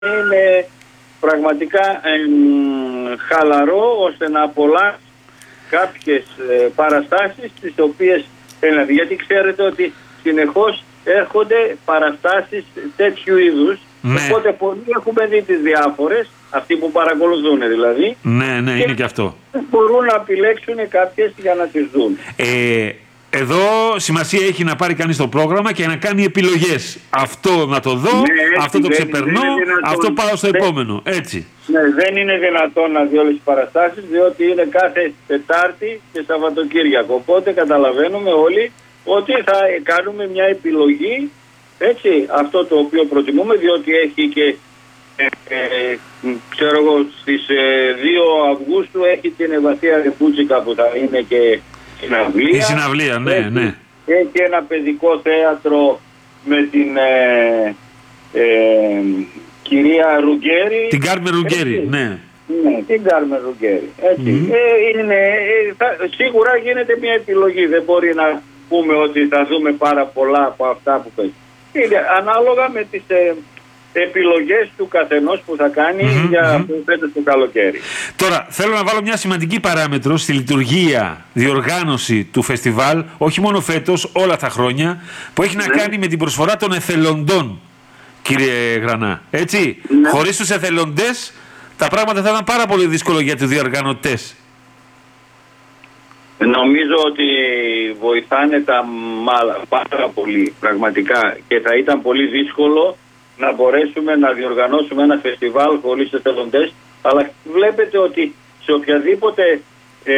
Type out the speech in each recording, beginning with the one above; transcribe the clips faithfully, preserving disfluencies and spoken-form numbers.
είναι πραγματικά ε, χαλαρό ώστε να απολαύσει κάποιες ε, παραστάσεις τις οποίες έλαβε. Γιατί ξέρετε ότι συνεχώς έρχονται παραστάσεις τέτοιου είδους. Ναι. Οπότε πολλοί έχουμε δει τις διάφορες, αυτοί που παρακολουθούν δηλαδή. Ναι, ναι, και είναι και αυτό. Μπορούν να επιλέξουν κάποιες για να τις δουν. Ε, εδώ σημασία έχει να πάρει κανείς το πρόγραμμα και να κάνει επιλογές. Αυτό να το δω, ναι, έτσι, αυτό το ξεπερνώ, αυτό πάω στο δεν, επόμενο. Έτσι. Ναι, δεν είναι δυνατόν να δει όλες τις παραστάσεις, διότι είναι κάθε Τετάρτη και Σαββατοκύριακο. Οπότε καταλαβαίνουμε όλοι ότι θα κάνουμε μια επιλογή, έτσι, αυτό το οποίο προτιμούμε, διότι έχει και ε, ε, ξέρω εγώ στις ε, δύο Αυγούστου έχει την Ευαθία Ρεπούτσικα που θα είναι και συναυλία. Η συναυλία, ναι, έχει, ναι. Έχει ένα παιδικό θέατρο με την ε, ε, κυρία Ρουγκέρη. Την Κάρμεν Ρουγκέρη, ναι. Ναι, την Κάρμεν Ρουγκέρη. Έτσι. Mm-hmm. Ε, είναι, ε, θα, σίγουρα γίνεται μια επιλογή. Δεν μπορεί να πούμε ότι θα δούμε πάρα πολλά από αυτά που παίζει. Είναι ανάλογα με τις ε, επιλογές του καθενός που θα κάνει mm-hmm, για mm-hmm. φέτος το καλοκαίρι. Τώρα θέλω να βάλω μια σημαντική παράμετρο στη λειτουργία, διοργάνωση του φεστιβάλ, όχι μόνο φέτος, όλα τα χρόνια, που έχει ναι. να κάνει με την προσφορά των εθελοντών, κύριε Γρανά. Έτσι, ναι. χωρίς τους εθελοντές τα πράγματα θα ήταν πάρα πολύ δύσκολο για τους διοργανωτές. Νομίζω ότι βοηθάνε τα μάλα πάρα πολύ πραγματικά και θα ήταν πολύ δύσκολο να μπορέσουμε να διοργανώσουμε ένα φεστιβάλ χωρίς εθελοντές, αλλά βλέπετε ότι σε οποιαδήποτε ε,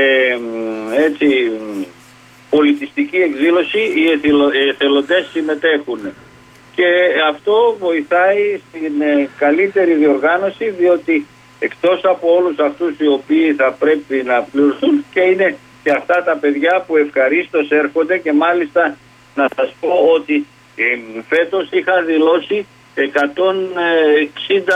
έτσι, πολιτιστική εκδήλωση οι εθελοντές συμμετέχουν και αυτό βοηθάει στην ε, καλύτερη διοργάνωση, διότι εκτός από όλους αυτούς οι οποίοι θα πρέπει να πληρωθούν και είναι και αυτά τα παιδιά που ευχαρίστως έρχονται και μάλιστα να σας πω ότι ε, φέτος είχα δηλώσει εκατόν εξήντα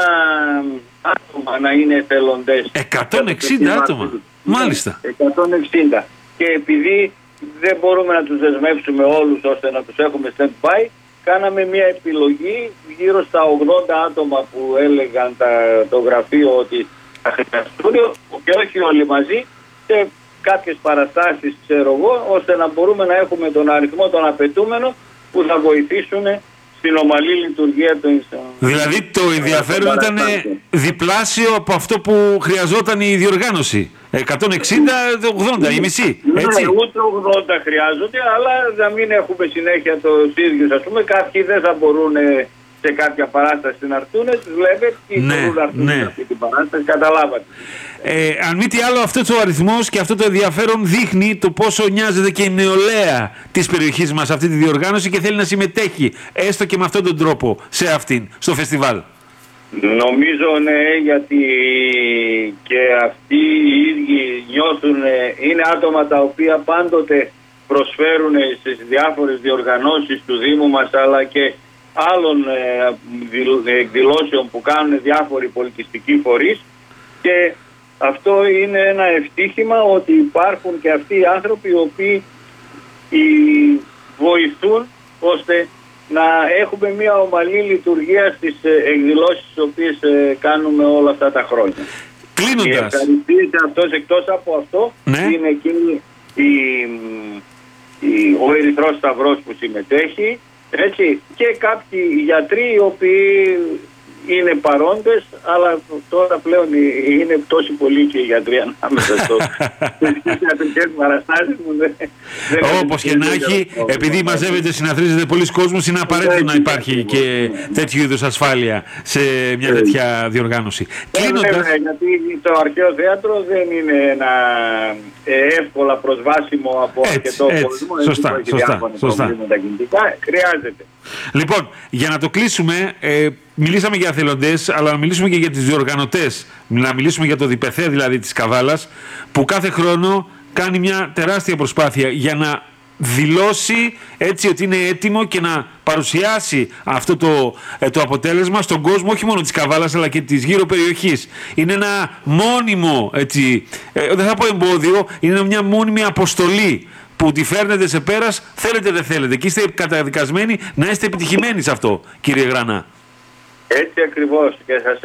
άτομα να είναι εθελοντές. εκατόν εξήντα άτομα, μάλιστα. εκατόν εξήντα. Και επειδή δεν μπορούμε να τους δεσμεύσουμε όλους ώστε να τους έχουμε stand-by, κάναμε μια επιλογή γύρω στα ογδόντα άτομα που έλεγαν τα, το γραφείο ότι θα χρειαστούν και όχι όλοι μαζί σε κάποιες παραστάσεις, ξέρω εγώ, ώστε να μπορούμε να έχουμε τον αριθμό των απαιτούμενων που θα βοηθήσουν στην ομαλή λειτουργία του Ινστιτούτου. Δηλαδή το ενδιαφέρον ήταν διπλάσιο από αυτό που χρειαζόταν η διοργάνωση. εκατόν εξήντα, ογδόντα, η μισή. Έτσι. Ναι, ούτε ογδόντα χρειάζονται, αλλά να μην έχουμε συνέχεια τους ίδιους. Ας πούμε, κάποιοι δεν θα μπορούν σε κάποια παράσταση να έρθουν, τους βλέπετε και ναι, μπορούν να έρθουν ναι. σε αυτή την παράσταση, καταλάβατε. Ε, αν μη τι άλλο, αυτός ο αριθμός και αυτό το ενδιαφέρον δείχνει το πόσο νοιάζεται και η νεολαία της περιοχής μας αυτή τη διοργάνωση και θέλει να συμμετέχει έστω και με αυτόν τον τρόπο σε αυτήν, στο φεστιβάλ. Νομίζω ναι, γιατί και αυτοί οι ίδιοι νιώθουν, είναι άτομα τα οποία πάντοτε προσφέρουν στις διάφορες διοργανώσεις του Δήμου μας αλλά και άλλων εκδηλώσεων που κάνουν διάφοροι πολιτιστικοί φορείς και αυτό είναι ένα ευτύχημα ότι υπάρχουν και αυτοί οι άνθρωποι οι οποίοι βοηθούν ώστε να έχουμε μια ομαλή λειτουργία στις εκδηλώσεις τις οποίες κάνουμε όλα αυτά τα χρόνια. Κλείνοντας. Και αυτός, εκτός από αυτό ναι. είναι και η, η, ο Ερυθρός Σταυρός που συμμετέχει, έτσι, και κάποιοι γιατροί οι οποίοι είναι παρόντες, αλλά τώρα πλέον είναι τόσοι πολλοί και οι γιατροί ανάμεσα στο ιατρικές παραστάσεις μου. Όπως και να έχει, επειδή μαζεύεται, συναθρίζεται πολλοί κόσμος, είναι απαραίτητο να υπάρχει και τέτοιου είδους ασφάλεια σε μια τέτοια διοργάνωση. Κλείνοντας... Γιατί το αρχαίο θέατρο δεν είναι ένα εύκολα προσβάσιμο από αρκετό κόσμο. Σωστά, σωστά, σωστά. Χρειάζεται. Λοιπόν, για να το κλείσουμε, ε, μιλήσαμε για εθελοντές, αλλά να μιλήσουμε και για τις διοργανωτές. Να μιλήσουμε για το ΔΙΠΕΘΕ, δηλαδή της Καβάλας, που κάθε χρόνο κάνει μια τεράστια προσπάθεια για να δηλώσει έτσι ότι είναι έτοιμο και να παρουσιάσει αυτό το, ε, το αποτέλεσμα στον κόσμο, όχι μόνο της Καβάλας αλλά και της γύρω περιοχής. Είναι ένα μόνιμο, έτσι, ε, δεν θα πω εμπόδιο, είναι μια μόνιμη αποστολή που τη φέρνετε σε πέρας, θέλετε δεν θέλετε, και είστε καταδικασμένοι να είστε επιτυχημένοι σε αυτό, κύριε Γρανά. Έτσι ακριβώς και σας